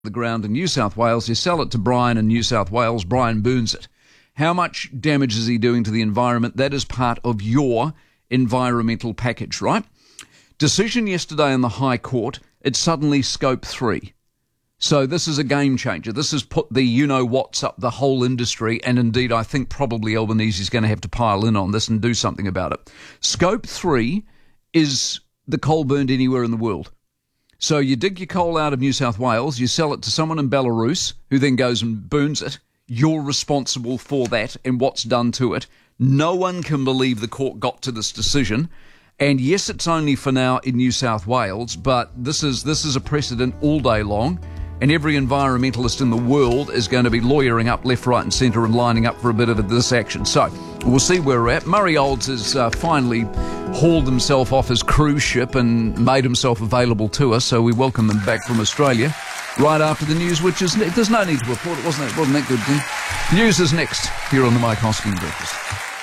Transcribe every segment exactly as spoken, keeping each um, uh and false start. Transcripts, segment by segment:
the ground in New South Wales. You sell it to Brian in New South Wales. Brian burns it. How much damage is he doing to the environment? That is part of your environmental package, right? Decision yesterday in the High Court, it's suddenly scope three. So this is a game changer. This has put the you-know-what's up the whole industry, and indeed I think probably Albanese is going to have to pile in on this and do something about it. Scope three is the coal burned anywhere in the world. So you dig your coal out of New South Wales, you sell it to someone in Belarus who then goes and burns it. You're responsible for that and what's done to it. No one can believe the court got to this decision. And yes, it's only for now in New South Wales, but this is this is a precedent all day long. And every environmentalist in the world is going to be lawyering up left, right and centre and lining up for a bit of this action. So we'll see where we're at. Murray Olds has uh, finally hauled himself off his cruise ship and made himself available to us. So we welcome them back from Australia right after the news, which is, there's no need to report it, wasn't it? Wasn't that good, Dean? News is next here on the Mike Hosking Breakfast.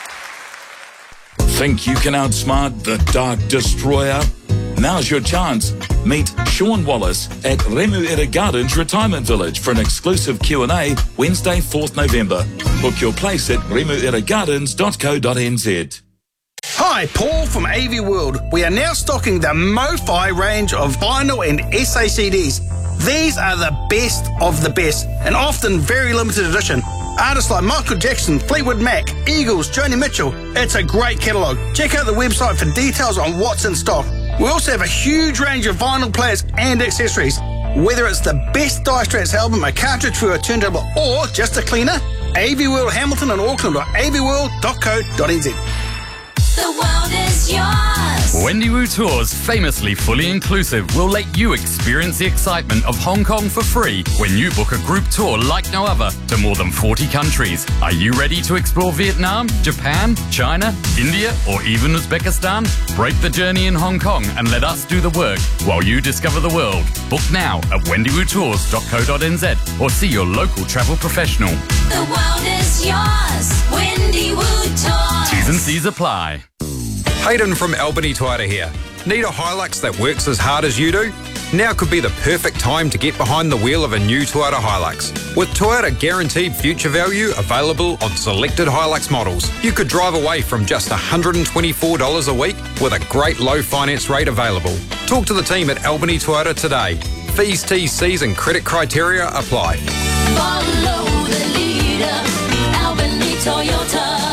Think you can outsmart the Dark Destroyer? Now's your chance. Meet Sean Wallace at Remuera Gardens Retirement Village for an exclusive Q and A Wednesday, fourth November. Book your place at remuera gardens dot co dot n z. Hi, Paul from A V World. We are now stocking the MoFi range of vinyl and S A C Ds. These are the best of the best and often very limited edition. Artists like Michael Jackson, Fleetwood Mac, Eagles, Joni Mitchell. It's a great catalogue. Check out the website for details on what's in stock. We also have a huge range of vinyl players and accessories. Whether it's the best Die Straits album, a cartridge for a turntable, or just a cleaner, A V World Hamilton and Auckland or a v world dot co dot n z. The world is yours. Wendy Wu Tours, famously fully inclusive, will let you experience the excitement of Hong Kong for free when you book a group tour like no other to more than forty countries. Are you ready to explore Vietnam, Japan, China, India, or even Uzbekistan? Break the journey in Hong Kong and let us do the work while you discover the world. Book now at wendy wu tours dot co dot n z or see your local travel professional. The world is yours. Wendy Wu Tours. T's and C's apply. Hayden from Albany Toyota here. Need a Hilux that works as hard as you do? Now could be the perfect time to get behind the wheel of a new Toyota Hilux. With Toyota Guaranteed Future Value available on selected Hilux models, you could drive away from just one hundred twenty-four dollars a week with a great low finance rate available. Talk to the team at Albany Toyota today. Fees, T's, C's and credit criteria apply. Follow the leader, Albany Toyota.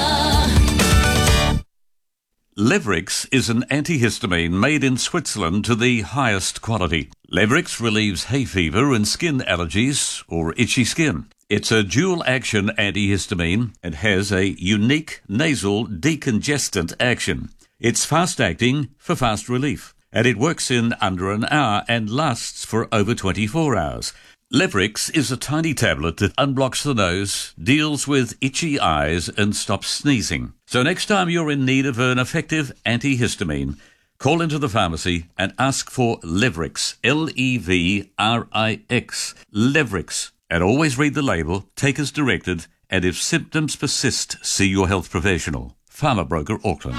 Levrix is an antihistamine made in Switzerland to the highest quality. Levrix relieves hay fever and skin allergies or itchy skin. It's a dual-action antihistamine and has a unique nasal decongestant action. It's fast-acting for fast relief, and it works in under an hour and lasts for over twenty-four hours. Levrix is a tiny tablet that unblocks the nose, deals with itchy eyes and stops sneezing. So next time you're in need of an effective antihistamine, call into the pharmacy and ask for Levrix, L E V R I X, Levrix. And always read the label, take as directed, and if symptoms persist, see your health professional. Farmer Broker Auckland.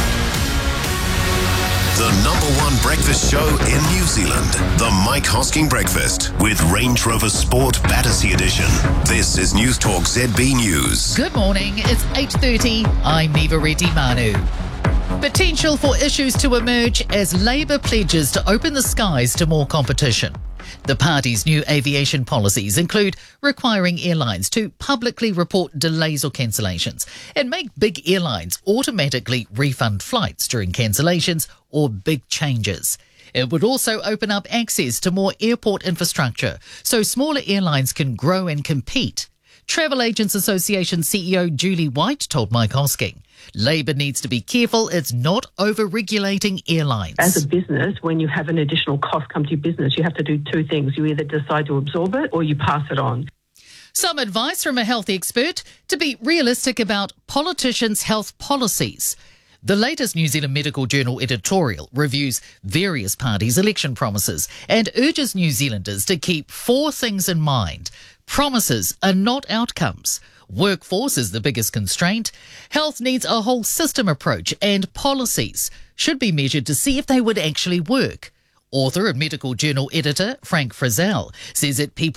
The number one breakfast show in New Zealand. The Mike Hosking Breakfast with Range Rover Sport Battersea Edition. This is News Talk Z B News. Good morning, it's eight thirty. I'm Neva Reddy Manu. Potential for issues to emerge as Labour pledges to open the skies to more competition. The party's new aviation policies include requiring airlines to publicly report delays or cancellations and make big airlines automatically refund flights during cancellations or big changes. It would also open up access to more airport infrastructure so smaller airlines can grow and compete. Travel Agents Association C E O Julie White told Mike Hosking, Labour needs to be careful it's not over-regulating airlines. As a business, when you have an additional cost come to your business, you have to do two things. You either decide to absorb it or you pass it on. Some advice from a health expert to be realistic about politicians' health policies. The latest New Zealand Medical Journal editorial reviews various parties' election promises and urges New Zealanders to keep four things in mind. Promises are not outcomes. Workforce is the biggest constraint. Health needs a whole system approach, and policies should be measured to see if they would actually work. Author and medical journal editor Frank Frizzell says that people